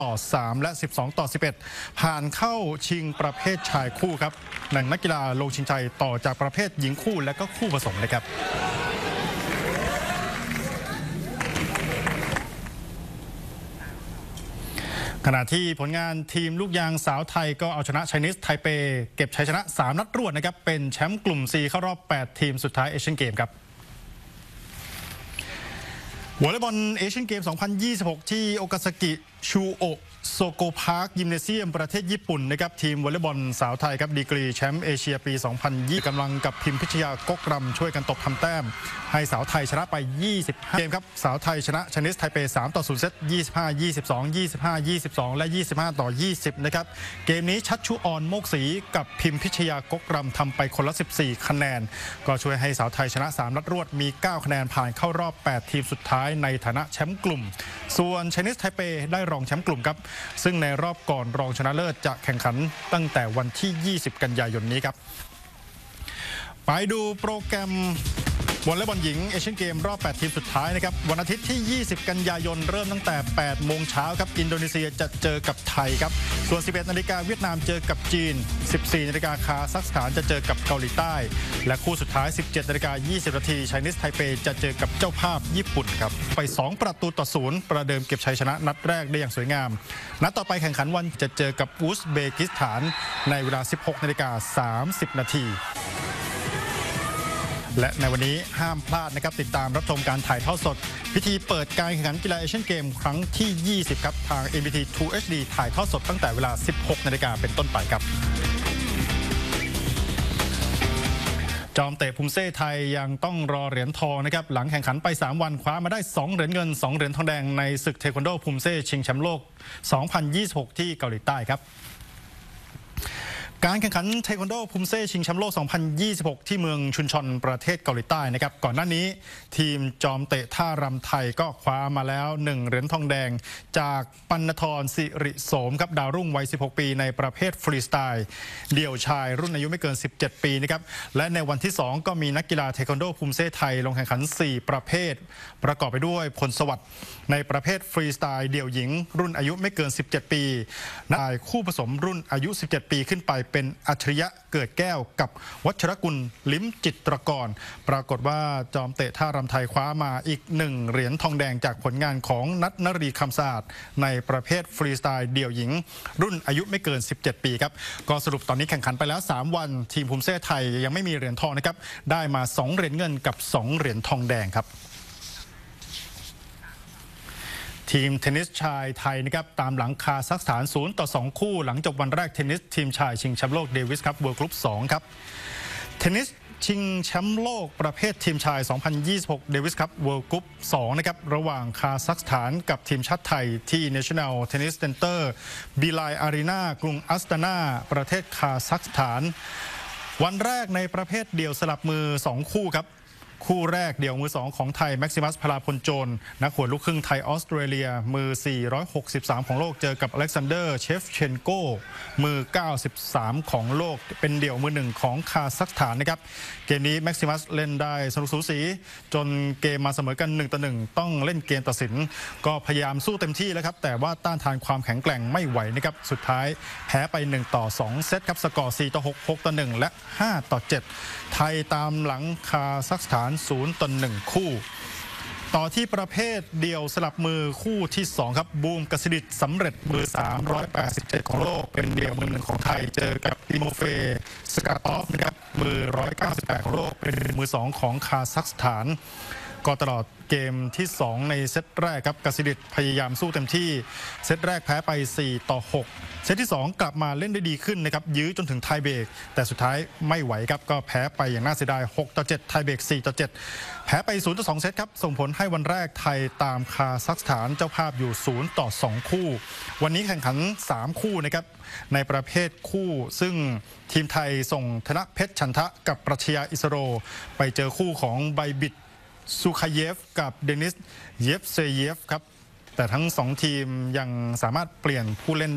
ต่อ3และ12-11ผ่านเข้าชิงประเภทชายคู่ครับหนังนักกีฬาลงชิงชัยต่อจากประเภทหญิงคู่และก็คู่ผสมเลยครับขณะที่ผลงานทีมลูกยางสาวไทยก็เอาชนะไชนีสไทเปเก็บชัยชนะ3นัดรวดนะครับเป็นแชมป์กลุ่ม C เข้ารอบ8ทีมสุดท้ายเอเชียนเกมครับวอลเลย์บอลเอเชียนเกม 2026 ที่โอกาซากิชูโอะโซโกพาร์คยิมเนเซียมประเทศญี่ปุ่นนะครับทีมวอลเลย์บอลสาวไทยครับดีกรีแชมป์เอเชียปี 2020 กำลังกับพิมพิชยากกรำช่วยกันตบทำแต้มให้สาวไทยชนะไป25เกมครับสาวไทยชนะไชนีสไทเป3-0เซต25-22 25-22และ25-20นะครับเกมนี้ชัดชูออนโมกศรีกับพิมพิชยากกรำทำไปคนละ14คะแนนก็ช่วยให้สาวไทยชนะ3นัดรวดมี9คะแนนผ่านเข้ารอบ8ทีมสุดท้ายในฐานะแชมป์กลุ่มส่วนไชนีสไทเปได้รองแชมป์กลุ่มครับซึ่งในรอบก่อนรองชนะเลิศจะแข่งขันตั้งแต่วันที่20กันยายนนี้ครับไปดูโปรแกรมวอลเลย์บอลหญิงเอเชียนเกมรอบ8ทีมสุดท้ายนะครับวันอาทิตย์ที่20กันยายนเริ่มตั้งแต่8โมงเช้าครับอินโดนีเซียจะเจอกับไทยครับส่วน 11 นาฬิกาเวียดนามเจอกับจีน 14 นาฬิกาคาซัคสถานจะเจอกับเกาหลีใต้และคู่สุดท้าย 17 นาฬิกา 20 นาทีไชนีสไทเปจะเจอกับเจ้าภาพญี่ปุ่นครับไป2-0ประเดิมเก็บชัยชนะนัดแรกได้อย่างสวยงามนัดต่อไปแข่งขันวันจะเจอกับอุซเบกิสถานในเวลา 16 นาฬิกา 30 นาทีและในวันนี้ห้ามพลาดนะครับติดตามรับชมการถ่ายทอดสดพิธีเปิดการแข่งขันกีฬาเอเชียนเกมครั้งที่20ครับทาง MBT 2 HD ถ่ายทอดสดตั้งแต่เวลา 16 นาฬิกาเป็นต้นไปครับจอมเตะภูมิเซ่ไทยยังต้องรอเหรียญทองนะครับหลังแข่งขันไป3วันคว้ามาได้2เหรียญเงิน2เหรียญทองแดงในศึกเทควันโดภูมิเซ่ชิงแชมป์โลก 2026 ที่เกาหลีใต้ครับการแข่งขันเทควันโดภูมิเซ่ชิงแชมป์โลก 2026 ที่เมืองชุนชอนประเทศเกาหลีใต้นะครับก่อนหน้านี้ทีมจอมเตะท่ารำไทยก็คว้ามาแล้ว1เหรียญทองแดงจากปัณธรสิริโสมครับดาวรุ่งวัย16ปีในประเภทฟรีสไตล์เดี่ยวชายรุ่นอายุไม่เกิน17ปีนะครับและในวันที่2ก็มีนักกีฬาเทควันโดภูมิเซ่ไทยลงแข่งขัน4ประเภทประกอบไปด้วยพลสวัสดิ์ในประเภทฟรีสไตล์เดี่ยวหญิงรุ่นอายุไม่เกิน17ปีนายคู่ผสมรุ่นอายุ17ปีขึ้นไปเป็นอัจฉริยะเกิดแก้วกับวัชรกุลลิ้มจิตรกรปรากฏว่าจอมเตะท่ารำไทยคว้ามาอีก1เหรียญทองแดงจากผลงานของนัทนรีคำสะอาดในประเภทฟรีสไตล์เดี่ยวหญิงรุ่นอายุไม่เกิน17ปีครับก็สรุปตอนนี้แข่งขันไปแล้ว3วันทีมภูมิเซ่ไทยยังไม่มีเหรียญทองนะครับได้มา2เหรียญเงินกับ2เหรียญทองแดงครับทีมเทนนิสชายไทยนะครับตามหลังคาซัคสถาน0-2คู่หลังจบวันแรกเทนนิสทีมชายชิงแชมป์โลกเดวิสคัพเวิลด์กรุ๊ป2ครับเทนนิสชิงแชมป์โลกประเภททีมชาย 2026 เดวิสคัพเวิลด์กรุ๊ป2นะครับระหว่างคาซัคสถานกับทีมชาติไทยที่ National Tennis Center บีไลอารีนากรุงอัสตานาประเทศคาซัคสถานวันแรกในประเภทเดี่ยวสลับมือ2คู่ครับคู่แรกเดี่ยวมือ2ของไทยแม็กซิมัสพลาพลโจรนักหัวลูกครึ่งไทยออสเตรเลียมือ463ของโลกเจอกับอเล็กซานเดอร์เชฟเชนโกมือ93ของโลกเป็นเดี่ยวมือ1ของคาซัคสถานนะครับเกมนี้แม็กซิมัสเล่นได้สนุกสูสีจนเกมมาเสมอกัน1-1ต้องเล่นเกมตัดสินก็พยายามสู้เต็มที่แล้วครับแต่ว่าต้านทานความแข็งแกร่งไม่ไหวนะครับสุดท้ายแพ้ไป1-2เซตครับสกอร์4-6 6-1และ5-7ไทยตามหลังคาซัคสถาน0-1คู่ต่อที่ประเภทเดี่ยวสลับมือคู่ที่2ครับบูมกสิดิษฐ์สำเร็จมือ387ของโลกเป็นเดี่ยวมือ1ของไทยเจอกับติโมเฟสกาตอฟนะครับมือ198ของโลกเป็นมือ2ของคาซัคสถานก็ตลอดเกมที่2ในเซตแรกครับกสิดิษฐ์พยายามสู้เต็มที่เซตแรกแพ้ไป4-6เซตที่2กลับมาเล่นได้ดีขึ้นนะครับยื้อจนถึงไทเบรกแต่สุดท้ายไม่ไหวครับก็แพ้ไปอย่างน่าเสียดาย6-7ไทเบรก4-7แพ้ไป0-2เซตครับส่งผลให้วันแรกไทยตามคาซัคสถานเจ้าภาพอยู่0-2คู่วันนี้แข่งขัน3คู่นะครับในประเภทคู่ซึ่งทีมไทยส่งธนเพชรฉันทะกับปรัชญาอิสโรไปเจอคู่ของไบบิดซูคาเยฟกับเดนิสเยฟเซเยฟครับแต่ทั้ง2ทีมยังสามารถเปลี่ยนผู้เล่น